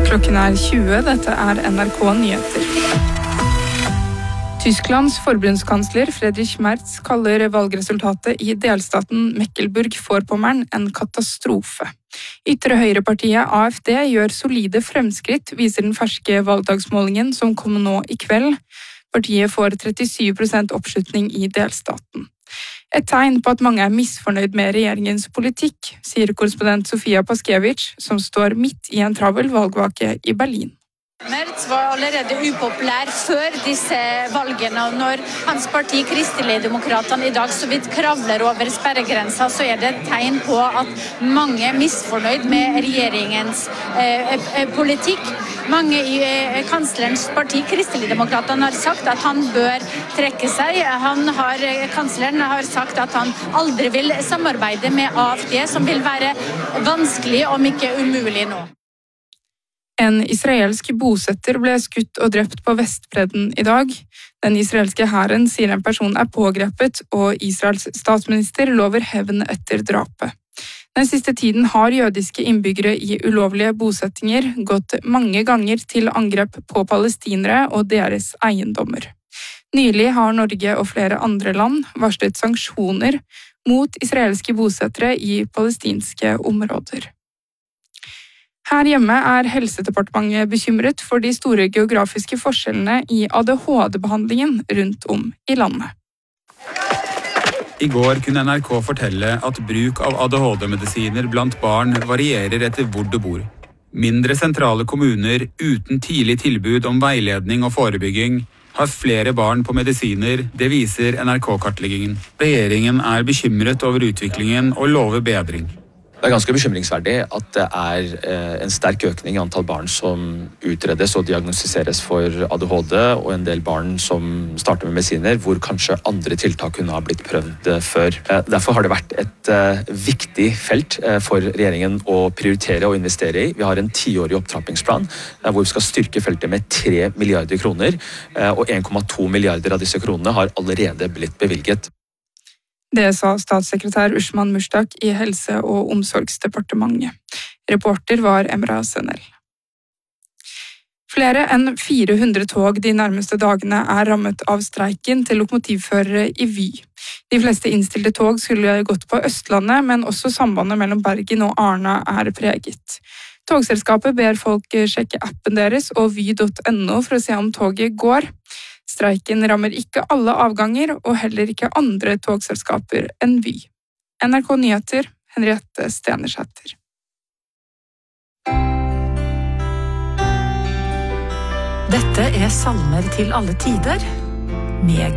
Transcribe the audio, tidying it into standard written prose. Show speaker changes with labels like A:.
A: Klokken 20, dette NRK Nyheter. Tysklands forbundskansler Friedrich Merz kaller valgresultatet i delstaten Mecklenburg-Vorpommern en katastrofe. Ytre høyrepartiet AfD gjør solide fremskritt, viser den ferske valgdagsmålingen som kom nå i kveld. Partiet får 37% oppslutning i delstaten. Et tegn på at mange er misfornøyd med regjeringens politikk, sier korrespondent Sofia Paskevich, som står midt i en travel valgvake i Berlin.
B: Merz var allerede upopulær før disse valgene, og når hans parti Kristeligdemokratene i dag så vidt kravler over sperregrensa, så er det et tegn på at mange er misfornøyd med regjeringens politikk. Mange i kanslerens parti Kristeligdemokratene har sagt at han bør trekke seg. Kansleren har sagt at han aldri vil samarbeide med AfD, som vil være vanskelig om ikke umulig nå.
A: En israelsk bosetter ble skutt og drept på Vestbredden i dag. Den israelske hæren sier en person er pågrepet, og Israels statsminister lover hevn etter drapet. Den siste tiden har jødiske innbyggere i ulovlige bosettinger gått mange ganger til angrep på palestinere og deres eiendommer. Nylig har Norge og flere andre land varslet sanksjoner mot israelske bosettere i palestinske områder. Her hjemme er Helsedepartementet bekymret for de store geografiske forskjellene i ADHD-behandlingen rundt om i landet.
C: I går kunne NRK fortelle at bruk av ADHD-medisiner blant barn varierer etter hvor du bor. Mindre sentrale kommuner uten tidlig tilbud om veiledning og forebygging har flere barn på medisiner, det viser NRK-kartleggingen. Regjeringen er bekymret over utviklingen og lover bedring.
D: Det er ganske bekymringsverdig at det er en sterk økning i antall barn som utredes og diagnostiseres for ADHD, og en del barn som starter med medisiner, hvor kanskje andre tiltak kunne ha blitt prøvd før. Derfor har det vært et viktig felt for regjeringen å prioritere og investere i. Vi har en 10-årig opptrappingsplan hvor vi skal styrke feltet med 3 milliarder kroner, og 1,2 milliarder av disse kronene har allerede blitt bevilget.
A: Det sa statssekretær Usman Mushtaq i Helse- og omsorgsdepartementet. Reporter var Emra Senel. Flere enn 400 tog de nærmeste dagene er rammet av streiken til lokomotivførere i Vy. De fleste innstilte tog skulle gått på Østlandet, men også sambandet mellom Bergen og Arna er preget. Togselskapet ber folk sjekke appen deres og vy.no for å se om toget går. Streiken rammer ikke alle avganger, og heller ikke andre togselskaper enn Vy. NRK Nyheter, Henriette Stenersæter.
E: Dette er salmer til alle tider, med